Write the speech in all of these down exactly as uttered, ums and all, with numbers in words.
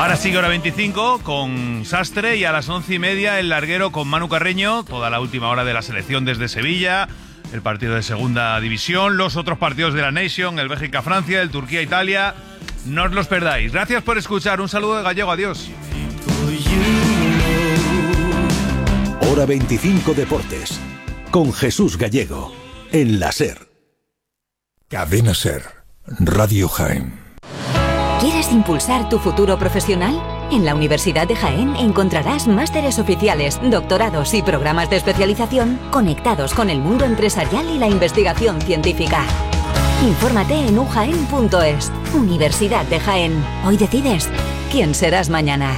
Ahora sigue hora veinticinco con Sastre y a las once y media el larguero con Manu Carreño, toda la última hora de la selección desde Sevilla, el partido de segunda división, los otros partidos de la Nation, el Bélgica-Francia, el Turquía-Italia. No os los perdáis. Gracias por escuchar. Un saludo de Gallego. Adiós. Hora veinticinco Deportes con Jesús Gallego en la SER. Cadena SER, Radio Jaén. ¿Quieres impulsar tu futuro profesional? En la Universidad de Jaén encontrarás másteres oficiales, doctorados y programas de especialización conectados con el mundo empresarial y la investigación científica. Infórmate en u jaén punto es. Universidad de Jaén. Hoy decides quién serás mañana.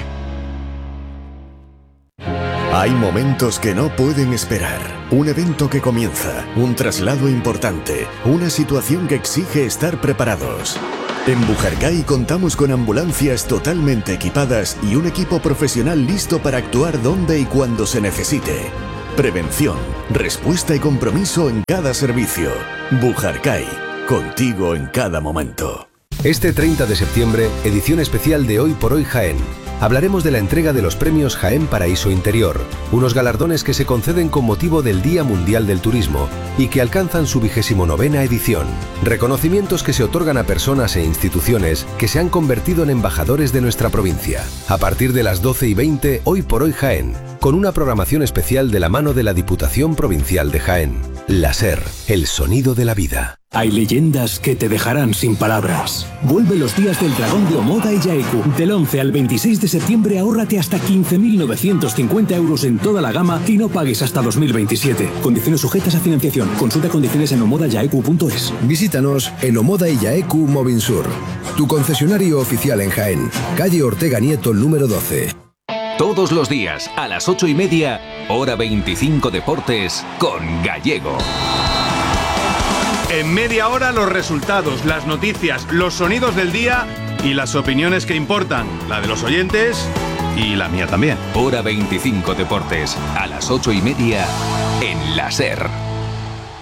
Hay momentos que no pueden esperar. Un evento que comienza, un traslado importante, una situación que exige estar preparados. En Bujarcay contamos con ambulancias totalmente equipadas y un equipo profesional listo para actuar donde y cuando se necesite. Prevención, respuesta y compromiso en cada servicio. Bujarcay, contigo en cada momento. Este treinta de septiembre, edición especial de Hoy por Hoy Jaén. Hablaremos de la entrega de los premios Jaén Paraíso Interior, unos galardones que se conceden con motivo del Día Mundial del Turismo y que alcanzan su vigésimo novena edición. Reconocimientos que se otorgan a personas e instituciones que se han convertido en embajadores de nuestra provincia. A partir de las doce y veinte, Hoy por Hoy Jaén, con una programación especial de la mano de la Diputación Provincial de Jaén. La SER, el sonido de la vida. Hay leyendas que te dejarán sin palabras. Vuelve los días del dragón de Omoda y Yaeku. Del once al veintiséis de septiembre ahórrate hasta quince mil novecientos cincuenta euros en toda la gama y no pagues hasta dos mil veintisiete. Condiciones sujetas a financiación. Consulta condiciones en omoda yaeku punto es. Visítanos en Omoda y Yaeku Movinsur, tu concesionario oficial en Jaén. Calle Ortega Nieto número doce. Todos los días a las ocho y media, hora veinticinco Deportes con Gallego. En media hora los resultados, las noticias, los sonidos del día y las opiniones que importan, la de los oyentes y la mía también. Hora veinticinco Deportes, a las ocho y media en la SER.